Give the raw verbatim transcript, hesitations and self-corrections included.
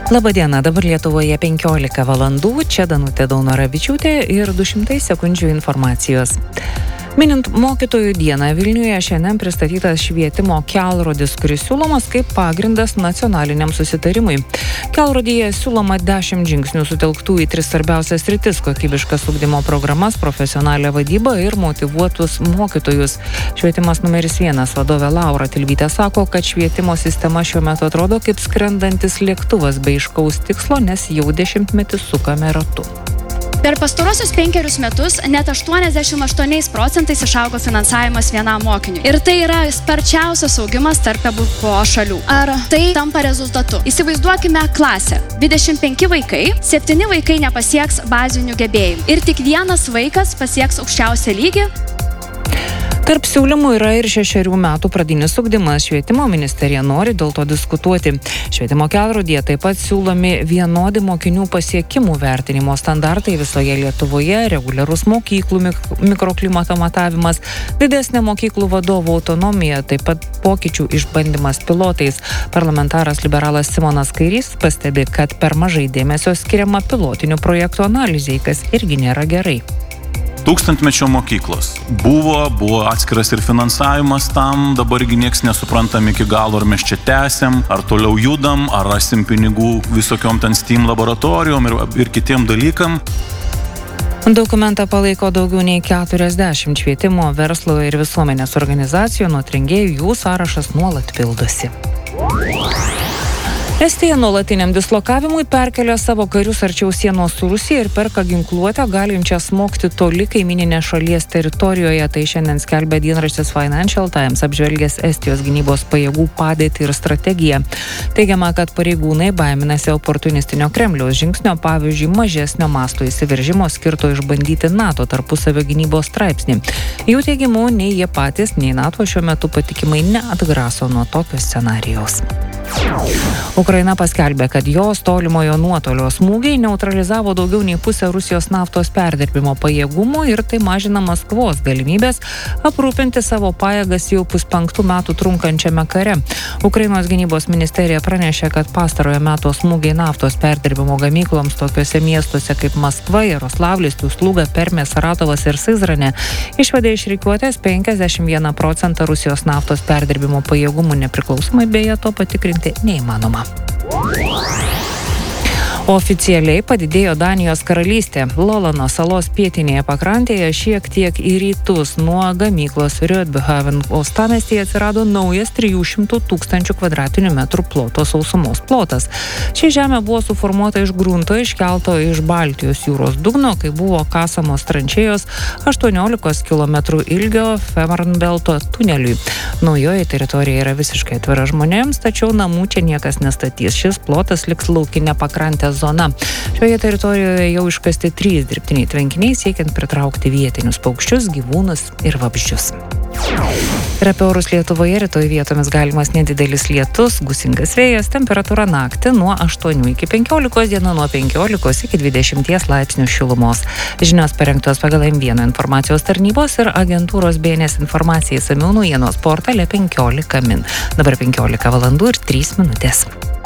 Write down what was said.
Labadiena, dabar Lietuvoje penkiolika valandų, čia Danutė Daunoravičiūtė ir du šimtai sekundžių informacijos. Minint mokytojų dieną, Vilniuje šiandien pristatytas švietimo kelrodis, kuris siūlomas kaip pagrindas nacionaliniam susitarimui. Kelrodyje siūloma dešimt žingsnių sutelktų į tris svarbiausias sritis: kokybiškas ugdymo programas, profesionalią vadybą ir motyvuotus mokytojus. Švietimas numeris vienas vadovė Laura Tilvytė sako, kad švietimo sistema šiuo metu atrodo kaip skrendantis lėktuvas be aiškaus tikslo, nes jau dešimtmetį sukame ratu. Per pastarosius penkerius metus net aštuoniasdešimt aštuoniais procentais išaugo finansavimas vienam mokiniui. Ir tai yra sparčiausias augimas tarp E B P O šalių. Ar tai tampa rezultatu? Įsivaizduokime klasę. dvidešimt penki vaikai, septyni vaikai nepasieks bazinių gebėjimų. Ir tik vienas vaikas pasieks aukščiausią lygį. Tarp siūlymų yra ir šešerių metų pradinis ugdymas. Švietimo ministerija nori dėl to diskutuoti. Švietimo kelrodyje taip pat siūlomi vienodi mokinių pasiekimų vertinimo standartai visoje Lietuvoje, reguliarus mokyklų mikroklimato matavimas, didesnė mokyklų vadovų autonomija, taip pat pokyčių išbandymas pilotais. Parlamentaras liberalas Simonas Kairys pastebi, kad per mažai dėmesio skiriama pilotinių projektų analizei, kas irgi nėra gerai. Tūkstantmečio mokyklos. Buvo, buvo atskiras ir finansavimas tam, dabargi nieks nesuprantam iki galo, ar mes čia tęsiam, ar toliau judam, ar rasim pinigų visokiom ten STEAM laboratorijom ir, ir kitiem dalykam. Dokumentą palaiko daugiau nei keturiasdešimt švietimo, verslo ir visuomenės organizacijų, nuo rengėjų jų sąrašas nuolat pildosi. Estija nuolatiniam dislokavimui perkelia savo karius arčiau sienos su Rusija ir perka ginkluotę galinčią smogti toli kaimyninės šalies teritorijoje. Tai šiandien skelbia dienraštis Financial Times, apžvelgęs Estijos gynybos pajėgų padėtį ir strategiją. Teigiama, kad pareigūnai baiminasi oportunistinio Kremliaus žingsnio, pavyzdžiui, mažesnio masto įsiveržimo skirto išbandyti NATO tarpusavio gynybos straipsnį. Jų teigimu, nei jie patys, nei NATO šiuo metu patikimai neatgraso nuo tokio scenarijaus. Ukraina paskelbė, kad jos tolimojo nuotolio smūgiai neutralizavo daugiau nei pusę Rusijos naftos perdirbimo pajėgumų ir tai mažina Maskvos galimybės aprūpinti savo pajėgas jau puspenktų metų trunkančiame kare. Ukrainos gynybos ministerija pranešė, kad pastarojo meto smūgiai naftos perdirbimo gamykloms tokiuose miestuose kaip Maskva, Jaroslavlis, Tuzluga, Permė, Saratovas ir Sizrane išvedė iš rikiuotės penkiasdešimt vieną procentą Rusijos naftos perdirbimo pajėgumų. Nepriklausomai beje to patikrinti neįmanoma. Oficialiai padidėjo Danijos karalystė. Lolano salos pietinėje pakrantėje šiek tiek į rytus nuo gamyklos Rødbyhavn uostamiestyje atsirado naujas trijų šimtų tūkstančių kvadratinių metrų ploto sausumos plotas. Ši žemė buvo suformuota iš grunto iškelto iš Baltijos jūros dugno, kai buvo kasamos tranšėjos aštuoniolikos kilometrų ilgio Fehmarnbelto tuneliui. Naujoji teritorija yra visiškai atvira žmonėms, tačiau namų čia niekas nestatys. Šis plotas liks laukinė pakrantės zona. Šioje teritorijoje jau iškasti trys dirbtiniai tvenkiniai, siekiant pritraukti vietinius paukščius, gyvūnus ir vabzdžius. Ir apie orus Lietuvoje rytoj vietomis galimas nedidelis lietus, gūsingas vėjas, temperatūra naktį nuo aštuonių iki penkiolikos, diena nuo penkiolikos iki dvidešimties laipsnių šilumos. Žinios parengtos pagal M vienas informacijos tarnybos ir agentūros B N S informacijai išsamiau naujienos portale penkiolika min. Dabar penkiolika valandų ir trys minutės.